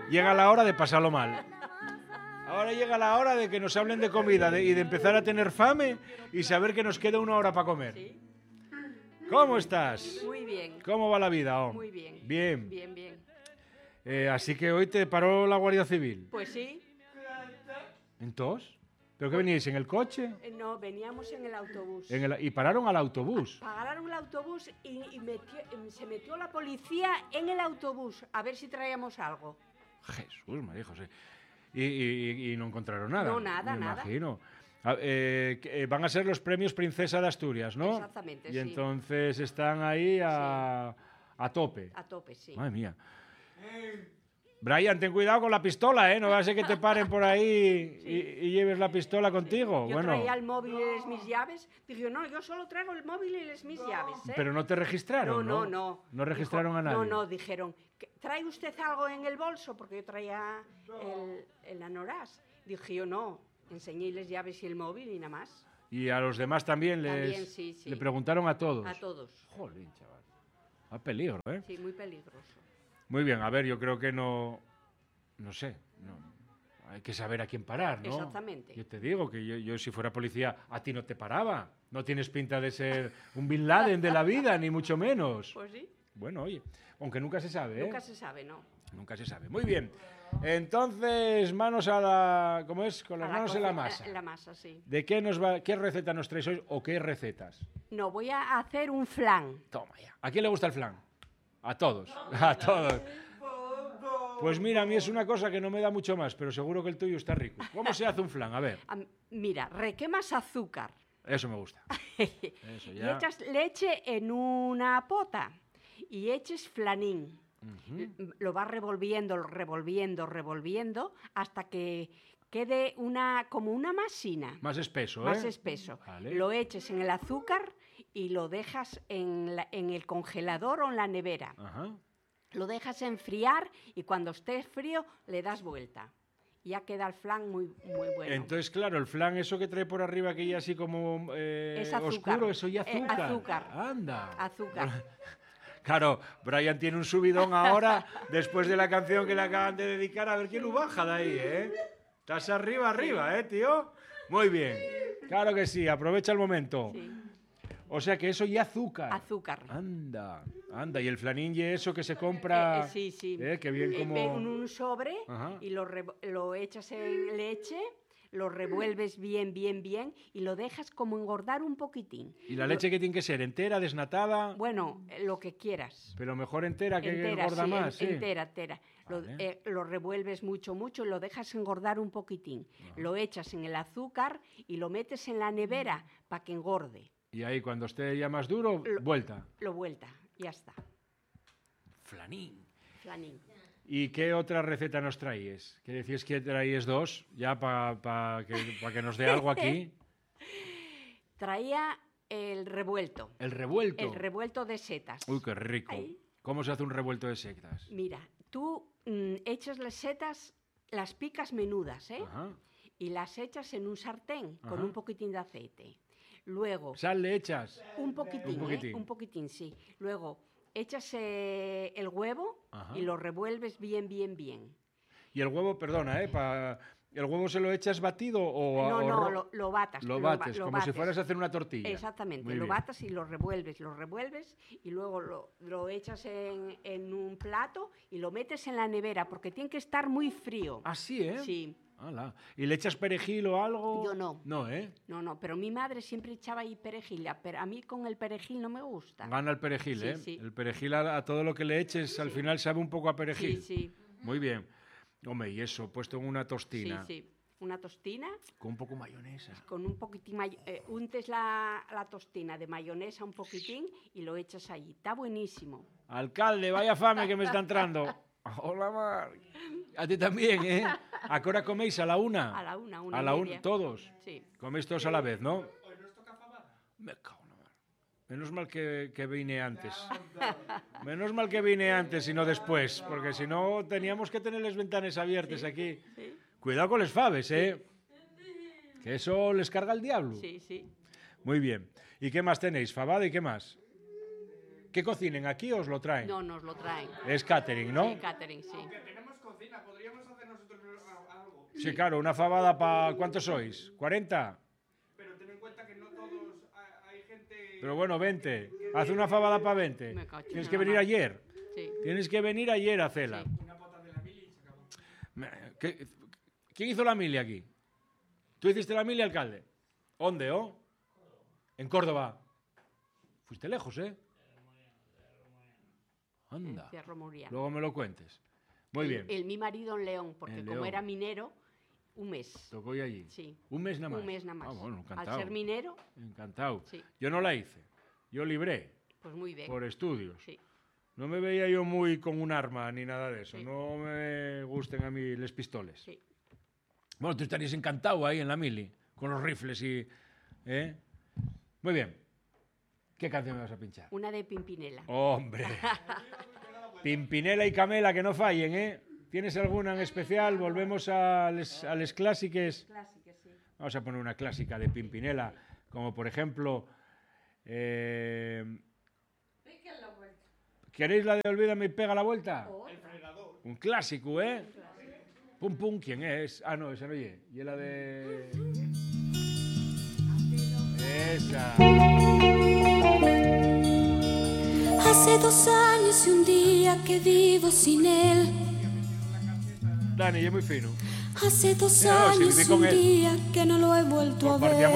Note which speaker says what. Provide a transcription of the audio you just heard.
Speaker 1: llega la hora de pasarlo mal. Ahora llega la hora de que nos hablen de comida y de empezar a tener fame y saber que nos queda 1 hora para comer.
Speaker 2: Sí.
Speaker 1: ¿Cómo estás?
Speaker 2: Muy bien.
Speaker 1: ¿Cómo va la vida? Oh?
Speaker 2: Muy bien.
Speaker 1: Bien.
Speaker 2: Bien, bien.
Speaker 1: Así que hoy te paró la Guardia Civil.
Speaker 2: Pues sí.
Speaker 1: ¿Entonces? ¿Pero qué veníais? ¿En el coche?
Speaker 2: No, veníamos en el autobús.
Speaker 1: Y pararon al autobús.
Speaker 2: Pagaron el autobús y se metió la policía en el autobús a ver si traíamos algo.
Speaker 1: Jesús, María José. Y no encontraron nada.
Speaker 2: No, nada,
Speaker 1: me
Speaker 2: nada.
Speaker 1: Imagino. Van a ser los premios Princesa de Asturias, ¿no?
Speaker 2: Exactamente,
Speaker 1: y
Speaker 2: sí.
Speaker 1: entonces están ahí a tope.
Speaker 2: A tope, sí.
Speaker 1: Madre mía. Brian, ten cuidado con la pistola, ¿eh? No va a ser que te paren por ahí y lleves la pistola contigo.
Speaker 2: Yo traía el móvil y mis llaves. Dije, no, yo solo traigo el móvil y mis llaves, ¿eh?
Speaker 1: Pero no te registraron, ¿no?
Speaker 2: No.
Speaker 1: No registraron a nadie.
Speaker 2: No, dijeron, ¿trae usted algo en el bolso? Porque yo traía el anoraz. Dije yo, no, enseñé las llaves y el móvil y nada más.
Speaker 1: Y a los demás también
Speaker 2: sí.
Speaker 1: le preguntaron a todos.
Speaker 2: A todos.
Speaker 1: Jolín, chaval. A peligro, ¿eh?
Speaker 2: Sí, muy peligroso.
Speaker 1: Muy bien, a ver, yo creo que no sé, hay que saber a quién parar, ¿no?
Speaker 2: Exactamente.
Speaker 1: Yo te digo que yo si fuera policía a ti no te paraba. No tienes pinta de ser un Bin Laden de la vida, ni mucho menos.
Speaker 2: Pues sí.
Speaker 1: Bueno, oye, aunque nunca se sabe, ¿eh?
Speaker 2: Nunca se sabe, ¿no?
Speaker 1: Nunca se sabe. Muy bien. Entonces, manos a la... ¿Cómo es? Con las manos en la masa.
Speaker 2: En la masa, sí.
Speaker 1: ¿De qué receta nos traes hoy o qué recetas?
Speaker 2: No, voy a hacer un flan.
Speaker 1: Toma ya. ¿A quién le gusta el flan? A todos. A todos. Pues mira, a mí es una cosa que no me da mucho más, pero seguro que el tuyo está rico. ¿Cómo se hace un flan? A ver.
Speaker 2: Mira, requemas azúcar.
Speaker 1: Eso me gusta. Eso ya.
Speaker 2: Y echas leche en una pota y eches flanín. Lo vas revolviendo hasta que quede como una masina.
Speaker 1: Más espeso, ¿eh?
Speaker 2: Más espeso.
Speaker 1: Vale.
Speaker 2: Lo eches en el azúcar y lo dejas en el congelador o en la nevera.
Speaker 1: Ajá.
Speaker 2: Lo dejas enfriar y cuando esté frío le das vuelta. Ya queda el flan muy bueno.
Speaker 1: Entonces, claro, el flan, eso que trae por arriba, que ya así como
Speaker 2: es azúcar.
Speaker 1: Oscuro, eso ya azúcar.
Speaker 2: Azúcar.
Speaker 1: Anda.
Speaker 2: Azúcar.
Speaker 1: Claro, Brian tiene un subidón ahora, después de la canción que le acaban de dedicar, a ver quién lo baja de ahí, ¿eh? Estás arriba, tío. Muy bien. Claro que sí, aprovecha el momento.
Speaker 2: Sí.
Speaker 1: O sea que eso y azúcar.
Speaker 2: Azúcar.
Speaker 1: Anda. Y el flanín y eso que se compra.
Speaker 2: Sí.
Speaker 1: Que bien como...
Speaker 2: En un sobre.
Speaker 1: Ajá.
Speaker 2: Y lo echas en leche, lo revuelves bien y lo dejas como engordar un poquitín.
Speaker 1: ¿Y la leche que tiene que ser? ¿Entera, desnatada?
Speaker 2: Bueno, lo que quieras.
Speaker 1: Pero mejor entera que
Speaker 2: Entera,
Speaker 1: engorda
Speaker 2: sí,
Speaker 1: más, ¿sí?
Speaker 2: Entera.
Speaker 1: Vale.
Speaker 2: Lo revuelves mucho y lo dejas engordar un poquitín.
Speaker 1: Ajá.
Speaker 2: Lo echas en el azúcar y lo metes en la nevera para que engorde.
Speaker 1: Y ahí, cuando esté ya más duro, vuelta.
Speaker 2: Lo vuelta, ya está.
Speaker 1: Flanín.
Speaker 2: Flanín.
Speaker 1: ¿Y qué otra receta nos traíes? Que decías que traíes 2, ya para que nos dé algo aquí.
Speaker 2: Traía el revuelto.
Speaker 1: ¿El revuelto?
Speaker 2: El revuelto de setas.
Speaker 1: Uy, qué rico.
Speaker 2: Ahí.
Speaker 1: ¿Cómo se hace un revuelto de setas?
Speaker 2: Mira, tú echas las setas, las picas menudas, ¿eh?
Speaker 1: Ajá.
Speaker 2: Y las echas en un sartén con
Speaker 1: Ajá.
Speaker 2: un poquitín de aceite. Luego...
Speaker 1: ¿Sal le echas?
Speaker 2: Un poquitín,
Speaker 1: Un poquitín.
Speaker 2: Un poquitín, sí. Luego echas el huevo.
Speaker 1: Ajá.
Speaker 2: Y lo revuelves bien.
Speaker 1: Y el huevo, perdona, ¿el huevo se lo echas batido o...?
Speaker 2: No, lo batas.
Speaker 1: Lo bates, como si fueras a hacer una tortilla.
Speaker 2: Exactamente,
Speaker 1: Muy
Speaker 2: lo
Speaker 1: bien.
Speaker 2: batas y lo revuelves y luego lo echas en un plato y lo metes en la nevera porque tiene que estar muy frío.
Speaker 1: ¿Ah, sí, eh?
Speaker 2: Sí.
Speaker 1: Ala. ¿Y le echas perejil o algo?
Speaker 2: Yo no.
Speaker 1: No, ¿eh?
Speaker 2: No, pero mi madre siempre echaba ahí perejil, pero a mí con el perejil no me gusta.
Speaker 1: Gana el perejil,
Speaker 2: Sí,
Speaker 1: ¿eh?
Speaker 2: sí.
Speaker 1: El perejil a todo lo que le eches al final sabe un poco a perejil.
Speaker 2: Sí.
Speaker 1: Muy bien. Hombre, y eso, puesto en una tostina.
Speaker 2: Sí. Una tostina.
Speaker 1: Con un poco de mayonesa.
Speaker 2: Con un poquitín, untes la tostina de mayonesa un poquitín y lo echas allí. Está buenísimo.
Speaker 1: Alcalde, vaya fame que me está entrando. Hola, Mar. A ti también, ¿eh? ¿A qué hora coméis? ¿A la 1?
Speaker 2: A la 1,
Speaker 1: ¿A la 1? ¿Todos?
Speaker 2: Sí.
Speaker 1: Coméis todos a la vez, ¿no? Hoy nos toca fabada. Me cago en la mar. Menos mal que vine antes. Menos mal que vine antes y no después, porque si no teníamos que tener las ventanas abiertas aquí.
Speaker 2: Sí.
Speaker 1: Cuidado con los faves, ¿eh? Que eso les carga el diablo.
Speaker 2: Sí.
Speaker 1: Muy bien. ¿Y qué más tenéis? ¿Fabada y qué más? ¿Qué cocinen aquí o os lo traen?
Speaker 2: No, nos lo traen.
Speaker 1: Es catering, ¿no?
Speaker 2: Sí, catering, sí.
Speaker 3: Molina, podríamos hacer nosotros algo.
Speaker 1: Sí, claro, una fabada para... ¿Cuántos sois? ¿40?
Speaker 3: Pero ten en cuenta que no todos... Hay gente...
Speaker 1: Pero bueno, 20. Haz una fabada para 20.
Speaker 2: Me cacho,
Speaker 1: Tienes
Speaker 2: nada
Speaker 1: que venir
Speaker 2: más.
Speaker 1: ayer.
Speaker 2: Sí.
Speaker 1: Tienes que venir ayer a hacerla.
Speaker 2: Sí.
Speaker 3: Una pata de la mili y se acabó.
Speaker 1: ¿Quién hizo la mili aquí? ¿Tú hiciste la mili, alcalde? ¿Dónde, oh? En Córdoba. Fuiste lejos, ¿eh? Anda.
Speaker 2: Cerro Muriano.
Speaker 1: Luego me lo cuentes. Muy bien.
Speaker 2: Mi marido en León, porque
Speaker 1: En
Speaker 2: como
Speaker 1: León.
Speaker 2: era minero, un mes.
Speaker 1: Tocó y allí.
Speaker 2: Sí.
Speaker 1: Un mes nada más.
Speaker 2: Un mes nada más.
Speaker 1: Ah, bueno,
Speaker 2: Al
Speaker 1: encantado.
Speaker 2: ser minero,
Speaker 1: Encantado.
Speaker 2: Sí.
Speaker 1: Yo no la hice. Yo libré
Speaker 2: pues muy bien.
Speaker 1: por estudios.
Speaker 2: Sí.
Speaker 1: No me veía yo muy con un arma ni nada de eso.
Speaker 2: Sí.
Speaker 1: No me gusten a mí les pistoles.
Speaker 2: Sí.
Speaker 1: Bueno, tú estarías encantado ahí en la mili, con los rifles y... ¿eh? Muy bien. ¿Qué canción me vas a pinchar?
Speaker 2: Una de Pimpinela.
Speaker 1: ¡Hombre! Pimpinela y Camela, que no fallen, ¿eh? ¿Tienes alguna en especial? Volvemos a les clásicas.
Speaker 2: Clásica, sí.
Speaker 1: Vamos a poner una clásica de Pimpinela, como por ejemplo... ¿Queréis la de Olvídame y pega la vuelta?
Speaker 3: El fregador.
Speaker 1: Un clásico, ¿eh? Pum pum, ¿quién es? Ah, no, esa no oye. Y la de... Esa.
Speaker 4: Hace 2 años y un día que vivo sin él.
Speaker 1: Dani, es muy fino.
Speaker 4: Hace 2
Speaker 1: No, no, si
Speaker 4: años
Speaker 1: viví
Speaker 4: y
Speaker 1: con
Speaker 4: un
Speaker 1: él.
Speaker 4: día que no lo he vuelto a
Speaker 1: Compartíamos